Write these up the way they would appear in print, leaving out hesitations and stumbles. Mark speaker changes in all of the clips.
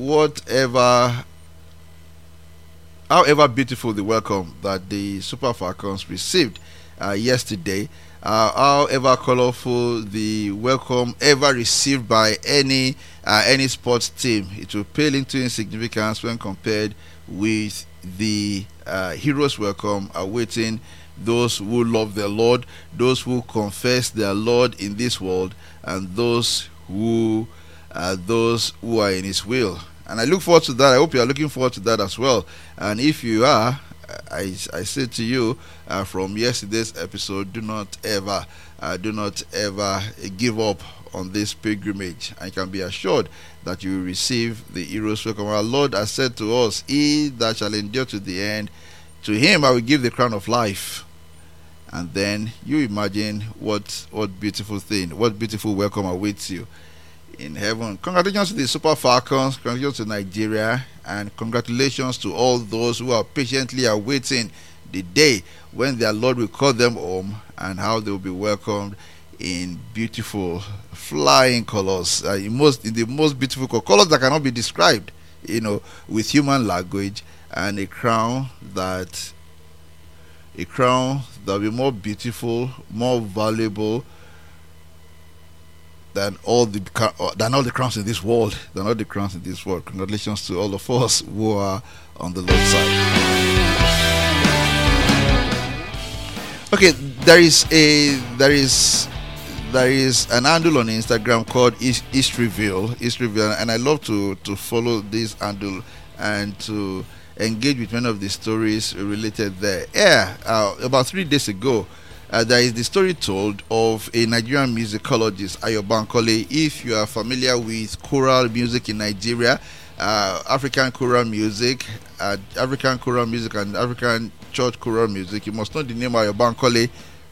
Speaker 1: however beautiful the welcome that the Super Falcons received yesterday, however colorful the welcome ever received by any sports team, it will pale into insignificance when compared with the heroes' welcome awaiting those who love their Lord, those who confess their Lord in this world, and those who are in His will. And I look forward to that. I hope you are looking forward to that as well. And if you are, I say to you from yesterday's episode, do not ever give up on this pilgrimage. I can be assured that you will receive the hero's welcome. Our Lord has said to us, "He that shall endure to the end, to him I will give the crown of life." And then you imagine what beautiful thing, what beautiful welcome awaits you in heaven. Congratulations to the Super Falcons, congratulations to Nigeria, and congratulations to all those who are patiently awaiting the day when their Lord will call them home, and how they will be welcomed in beautiful flying colors, in the most beautiful colors that cannot be described, with human language, and a crown that will be more beautiful, more valuable than all the crowns in this world. Congratulations to all of us who are on the Lord's side. Okay, there is an handle on Instagram called Historyville, and I love to follow this handle and to engage with many of the stories related there. About 3 days ago, there is the story told of a Nigerian musicologist, Ayo Bankole. If you are familiar with choral music in Nigeria, African choral music and African church choral music, you must know the name Ayo Bankole.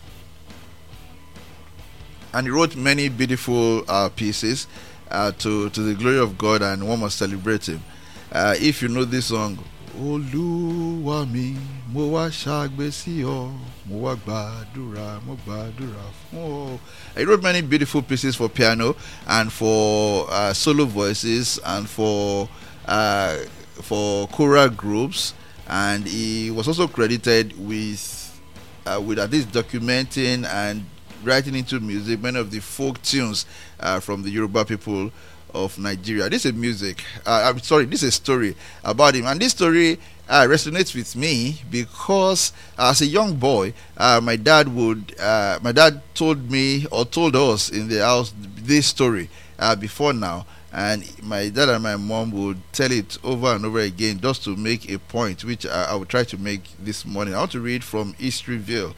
Speaker 1: And he wrote many beautiful pieces to the glory of God, and one must celebrate him. If you know this song, Olúwa mi, mo wá ṣàgbé sí ọ, mo wá gbàdúrà fún ọ. He wrote many beautiful pieces for piano and for solo voices and for choral groups, and he was also credited with at least documenting and writing into music many of the folk tunes from the Yoruba people of Nigeria. This is a story about him, and this story resonates with me because as a young boy, my dad told me, or told us in the house, this story before now, and my dad and my mom would tell it over and over again just to make a point, which I will try to make this morning. I want to read from Historyville.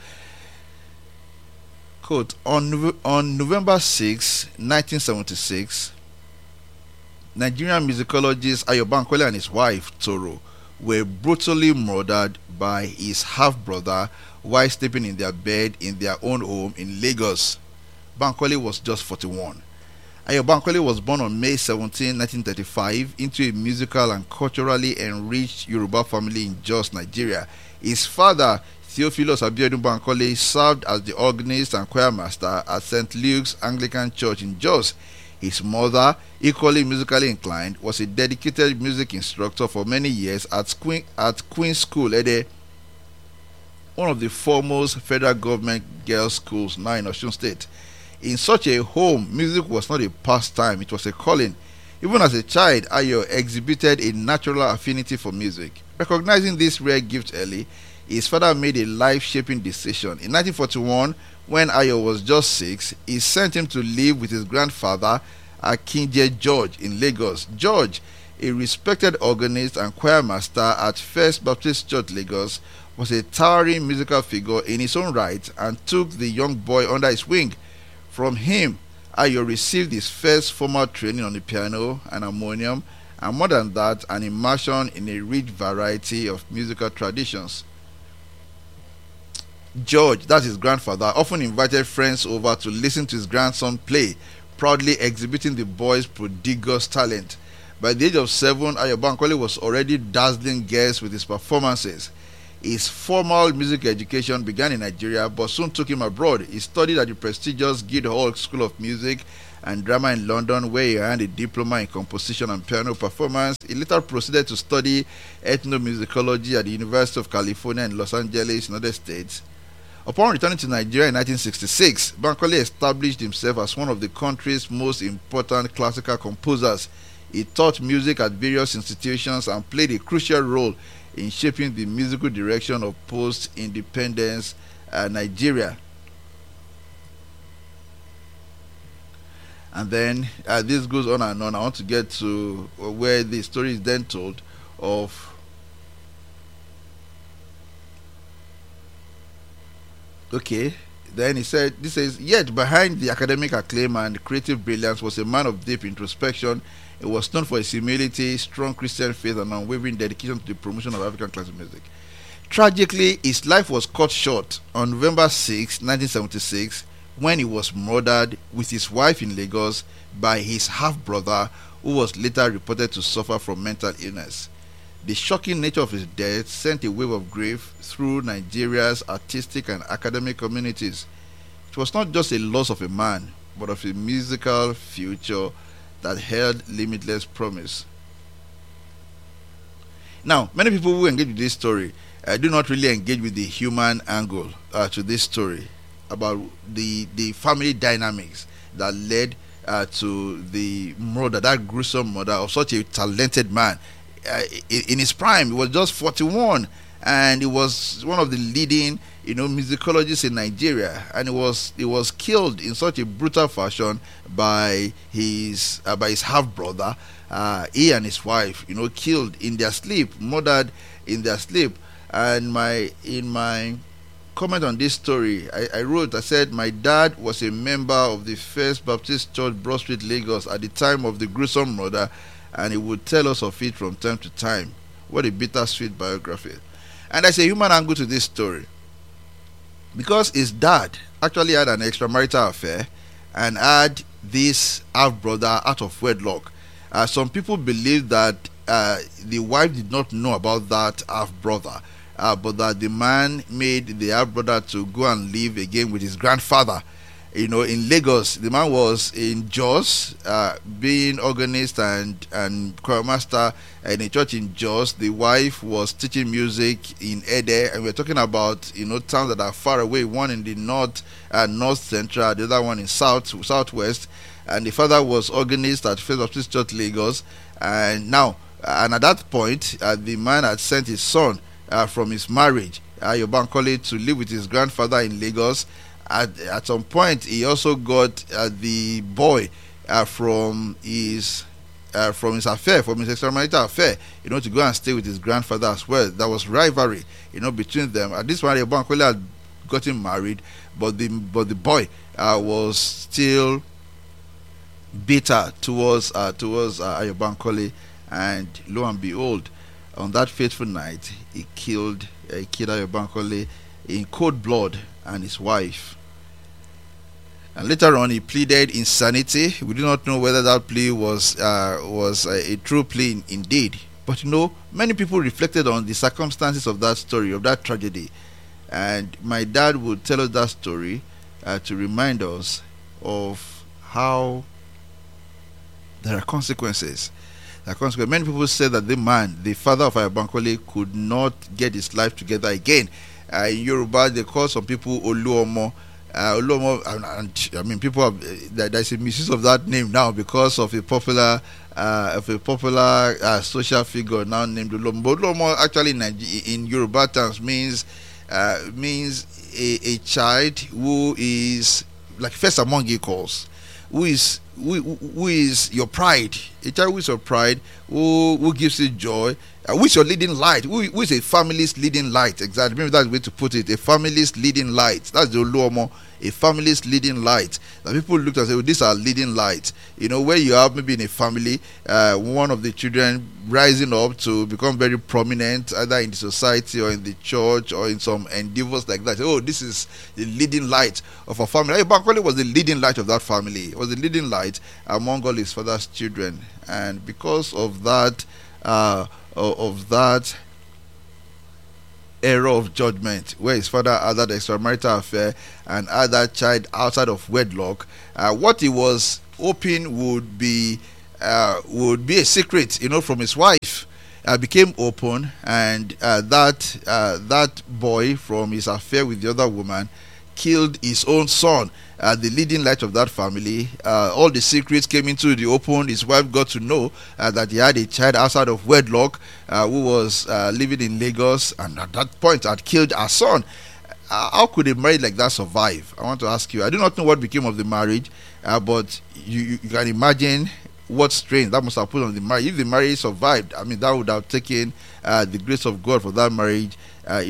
Speaker 1: Quote, on November 6, 1976, Nigerian musicologist Ayo Bankole and his wife, Toro, were brutally murdered by his half-brother while sleeping in their bed in their own home in Lagos. Bankole was just 41. Ayo Bankole was born on May 17, 1935, into a musical and culturally enriched Yoruba family in Jos, Nigeria. His father, Theophilus Abiodun Bankole, served as the organist and choir master at St. Luke's Anglican Church in Jos. His mother, equally musically inclined, was a dedicated music instructor for many years at Queen's School, Ede, one of the foremost federal government girls' schools now in Osun State. In such a home, music was not a pastime, it was a calling. Even as a child, Ayo exhibited a natural affinity for music. Recognizing this rare gift early, his father made a life-shaping decision. In 1941, when Ayo was just 6, he sent him to live with his grandfather, Akinje George, in Lagos. George, a respected organist and choir master at First Baptist Church, Lagos, was a towering musical figure in his own right and took the young boy under his wing. From him, Ayo received his first formal training on the piano and harmonium, and more than that, an immersion in a rich variety of musical traditions. George, that's his grandfather, often invited friends over to listen to his grandson play, proudly exhibiting the boy's prodigious talent. By the age of 7, Ayo Bankole was already dazzling guests with his performances. His formal music education began in Nigeria, but soon took him abroad. He studied at the prestigious Guildhall School of Music and drama in London, where he earned a diploma in composition and piano performance. He later proceeded to study ethnomusicology at the University of California in Los Angeles, United States. Upon returning to Nigeria in 1966, Bankole established himself as one of the country's most important classical composers. He taught music at various institutions and played a crucial role in shaping the musical direction of post-independence Nigeria. And then this goes on and on. I want to get to where the story is then told of okay. Then he said, this says, yet behind the academic acclaim and creative brilliance was a man of deep introspection. He was known for his humility, strong Christian faith, and unwavering dedication to the promotion of African classical music. Tragically, his life was cut short on November 6, 1976, when he was murdered with his wife in Lagos by his half-brother, who was later reported to suffer from mental illness. The shocking nature of his death sent a wave of grief through Nigeria's artistic and academic communities. It was not just a loss of a man, but of a musical future that held limitless promise. Now, many people who engage with this story do not really engage with the human angle to this story about the family dynamics that led to the murder, that gruesome murder of such a talented man. In his prime, he was just 41, and he was one of the leading, musicologists in Nigeria, and he was killed in such a brutal fashion by his half brother. He and his wife, killed in their sleep, murdered in their sleep. And in my comment on this story, I said my dad was a member of the First Baptist Church, Broad Street, Lagos, at the time of the gruesome murder, and he would tell us of it from time to time. What a bittersweet biography. And there's a human angle to this story, because his dad actually had an extramarital affair and had this half brother out of wedlock. Some people believe that the wife did not know about that half brother, but that the man made the half brother to go and live again with his grandfather. In Lagos. The man was in Jos, being organist and choir master in a church in Jos. The wife was teaching music in Ede, and we're talking about towns that are far away. One in the north central, the other one in southwest. And the father was organist at First Baptist Church, Lagos. And at that point, the man had sent his son from his marriage, Ayo Bankole, to live with his grandfather in Lagos. At some point, he also got the boy from his affair, from his extramarital affair, to go and stay with his grandfather as well. There was rivalry, between them. At this point, Bankole had gotten married, but the boy was still bitter towards Ayo Bankole, and lo and behold, on that fateful night, he killed Ayo Bankole in cold blood and his wife. And later on, he pleaded insanity. We do not know whether that plea was a true plea indeed. But many people reflected on the circumstances of that story, of that tragedy. And my dad would tell us that story to remind us of how there are consequences. Many people said that the man, the father of Ayo Bankole, could not get his life together again. In Yoruba, they call some people Oluomo. And people have, there's a misuse of that name now because of a popular social figure now named Oluomo. But Oluomo actually in Yoruba terms means a child who is like first among equals, who is your pride, a child who is your pride, who gives you joy, who is your leading light, who is a family's leading light. Exactly, maybe that's the way to put it. A family's leading light. That's the Oluomo. A family's leading light. That people look and say, well, these are leading lights. Where you have maybe in a family, one of the children rising up to become very prominent, either in the society or in the church or in some endeavors like that. Oh, this is the leading light of a family. Bankole was the leading light of that family. It was the leading light among all his father's children, and because of that, error of judgment, where his father had that extramarital affair and had that child outside of wedlock. What he was hoping would be a secret, from his wife, became open, and that boy, from his affair with the other woman, killed his own son, the leading light of that family. All the secrets came into the open. His wife got to know that he had a child outside of wedlock who was living in Lagos, and at that point had killed her son. How could a marriage like that survive? I want to ask you. I do not know what became of the marriage, but you can imagine what strain that must have put on the marriage. If the marriage survived, that would have taken the grace of God for that marriage,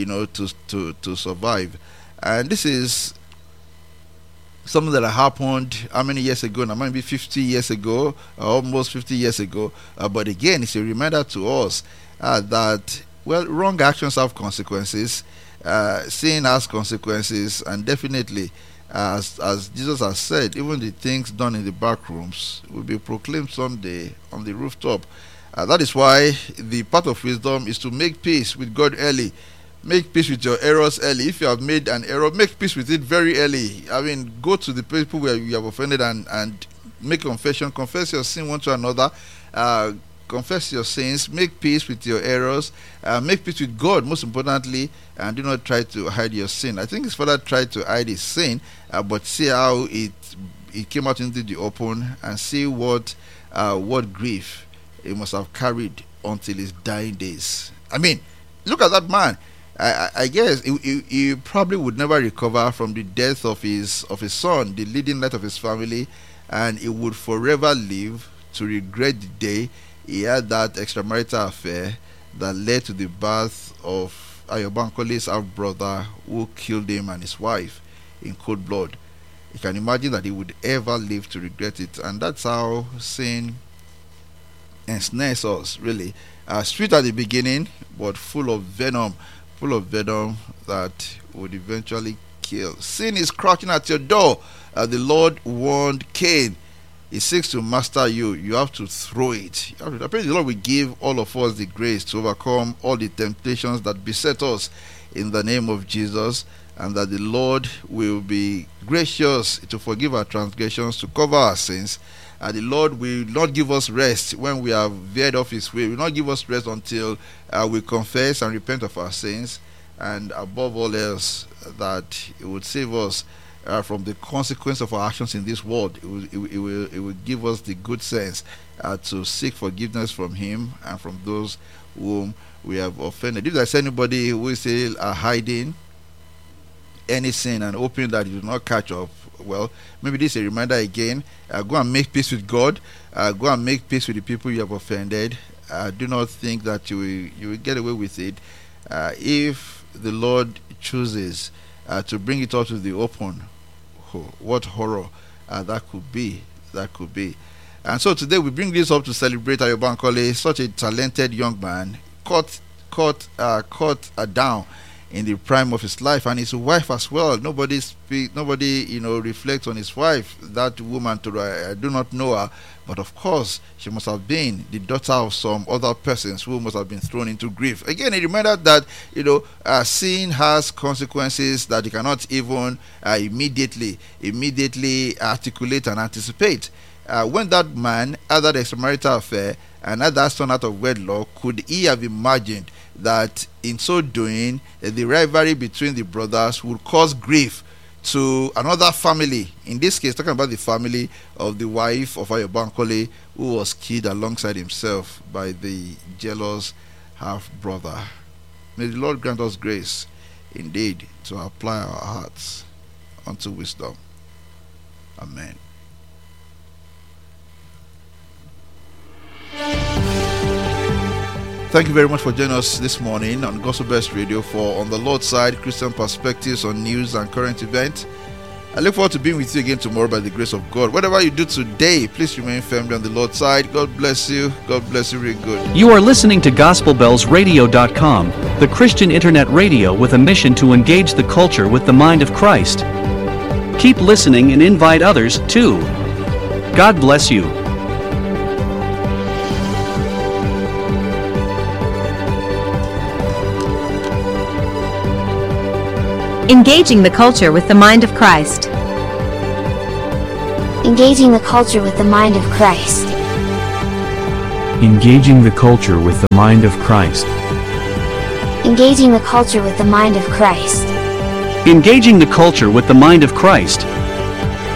Speaker 1: to survive. And this is something that happened how many years ago now? Maybe 50 years ago, almost 50 years ago. But again, it's a reminder to us that, wrong actions have consequences. Sin has consequences, and definitely, as Jesus has said, even the things done in the back rooms will be proclaimed someday on the rooftop. That is why the path of wisdom is to make peace with God early. Make peace with your errors early. If you have made an error, make peace with it very early. Go to the people where you have offended and make confession. Confess your sin one to another. Confess your sins. Make peace with your errors. Make peace with God, most importantly, and do not try to hide your sin. I think his father tried to hide his sin, but see how it came out into the open, and see what grief he must have carried until his dying days. Look at that man. I guess he probably would never recover from the death of his son, the leading light of his family, and he would forever live to regret the day he had that extramarital affair that led to the birth of Ayo Bankole's half-brother, who killed him and his wife in cold blood. You can imagine that he would ever live to regret it, and that's how sin ensnares us, really. Sweet at the beginning, but full of venom that would eventually kill. Sin is crouching at your door. The Lord warned Cain. He seeks to master you. You have to throw it. I pray the Lord will give all of us the grace to overcome all the temptations that beset us in the name of Jesus, and that the Lord will be gracious to forgive our transgressions, to cover our sins. And the Lord will not give us rest when we have veered off his way. He will not give us rest until we confess and repent of our sins, and above all else, that he would save us from the consequence of our actions in this world. It will give us the good sense to seek forgiveness from him and from those whom we have offended. If there's anybody who is still hiding any sin and hoping that it will not catch up, maybe this is a reminder again. Go and make peace with God. Go and make peace with the people you have offended. Do not think that you will get away with it. If the Lord chooses to bring it out to the open, what horror that could be. And so today we bring this up to celebrate Ayo Bankole, such a talented young man, caught down in the prime of his life, and his wife as well. Nobody reflects on his wife. That woman, I do not know her, but of course she must have been the daughter of some other persons who must have been thrown into grief. Again, a reminder that sin has consequences that you cannot even immediately articulate and anticipate. When that man had that extramarital affair and had that son out of wedlock, could he have imagined that in so doing, the rivalry between the brothers would cause grief to another family? In this case, talking about the family of the wife of Ayo Bankole, who was killed alongside himself by the jealous half-brother. May the Lord grant us grace, indeed, to apply our hearts unto wisdom. Amen. Thank you very much for joining us this morning on Gospel Best Radio for On the Lord's Side, Christian Perspectives on News and Current Events. I look forward to being with you again tomorrow by the grace of God. Whatever you do today, please remain firmly on the Lord's side. God bless you. God bless you really good.
Speaker 2: You are listening to GospelBellsRadio.com, the Christian internet radio with a mission to engage the culture with the mind of Christ. Keep listening and invite others too. God bless you.
Speaker 3: Engaging the culture with the mind of Christ.
Speaker 4: Engaging the culture with the mind of Christ.
Speaker 5: Engaging the culture with the mind of Christ.
Speaker 4: Engaging the culture with the mind of Christ.
Speaker 2: Engaging the culture with the mind of Christ.